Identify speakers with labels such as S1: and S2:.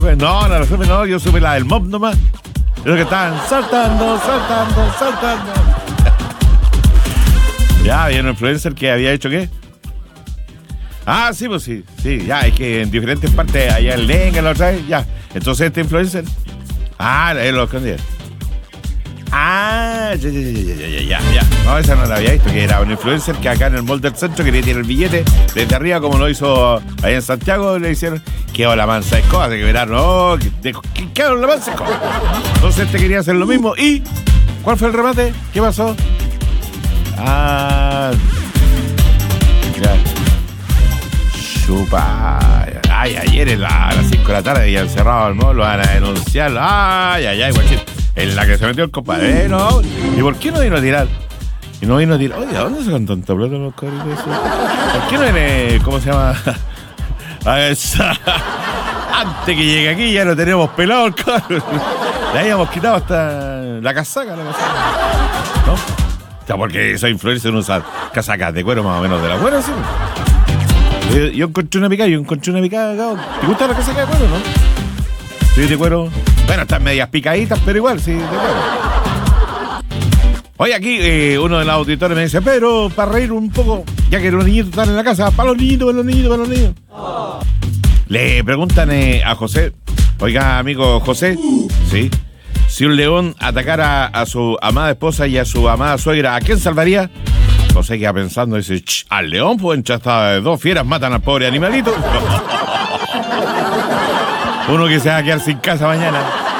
S1: No, la resumen no, yo supe la del mob nomás. Los que estaban saltando. Ya, había un influencer que había hecho ¿qué? Ah, sí, pues sí, ya, es que en diferentes partes, allá en Lenga, la otra vez, ya. Entonces este influencer, él lo escondía. Ya. No, esa no la había visto, que era un influencer que acá en el mall del centro quería tirar el billete desde arriba, como lo hizo allá en Santiago, le hicieron, quedó la mansa escoba, se que verán, no, quedó la mansa escoba. Entonces este quería hacer lo mismo, ¿y cuál fue el remate? ¿Qué pasó? Ya. Chupa. Ayer a las 5 de la tarde habían cerrado el mall, lo van a denunciar. Guachín. En la que se metió el compadre, ¿no? ¿Y por qué no vino a tirar? Y no vino a tirar. Oye, ¿a dónde sacan tanta plata los cabros de eso? ¿Por qué no viene, cómo se llama? Antes que llegue aquí ya lo teníamos pelado el cabrón. Le habíamos quitado hasta la casaca, ¿no? O sea, porque soy influencer, usa casacas de cuero más o menos de la buena, ¿sí? Yo encontré una picada acá. ¿Te gusta la casaca de cuero, no? Sí, de cuero. Bueno, están medias picaditas, pero igual, sí, de cuero. Oye, aquí uno de los auditores me dice, pero para reír un poco, ya que los niñitos están en la casa, para los niñitos. Le preguntan a José, oiga, amigo José, ¿sí? Si un león atacara a su amada esposa y a su amada suegra, ¿a quién salvaría? José queda pensando y dice, al león, pues hasta dos fieras matan al pobre animalito. Uno que se va a quedar sin casa mañana.